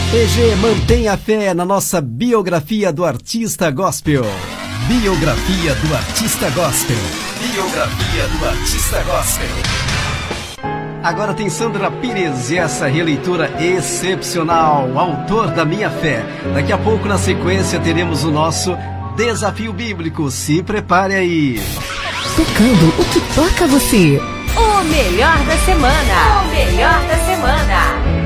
EG, mantenha a fé na nossa biografia do artista gospel. Biografia do artista gospel. Biografia do artista gospel. Agora tem Sandra Pires e essa releitura excepcional, autor da Minha Fé. Daqui a pouco, na sequência, teremos o nosso Desafio Bíblico. Se prepare aí. Tocando o que toca você. O melhor da semana. O melhor da semana.